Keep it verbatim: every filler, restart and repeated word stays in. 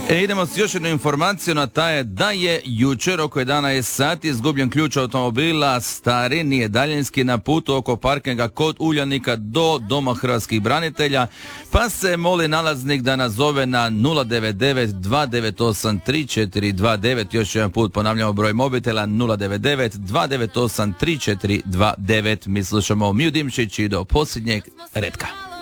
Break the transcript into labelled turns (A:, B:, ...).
A: E, idemo s još jednu informaciju, na ta je da je jučer oko jedanaest sati izgubljen ključ automobila stari, nije daljinski, na putu oko parkinga kod Uljanika do Doma hrvatskih branitelja, pa se moli nalaznik da nazove na nula devet devet dva devet osam tri četiri dva devet. Još jedan put ponavljamo broj mobitela nula devet devet dva devet osam tri četiri dva devet. Mi slušamo Miju Dimšić i do posljednjeg retka.